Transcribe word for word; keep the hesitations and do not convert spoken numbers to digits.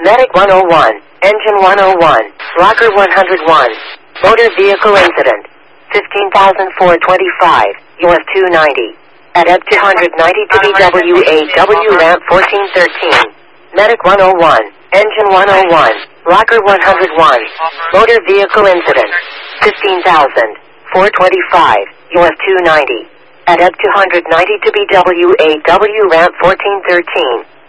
Medic one oh one, Engine one oh one, Locker one oh one, Motor Vehicle Incident, fifteen thousand four hundred twenty-five, U S two ninety. At E B two ninety to B W eight W ramp fourteen thirteen. Medic one oh one, Engine one oh one, Locker one oh one, Motor Vehicle Incident, fifteen thousand four hundred twenty-five, U S two ninety. At E B two ninety to B W eight W ramp fourteen thirteen.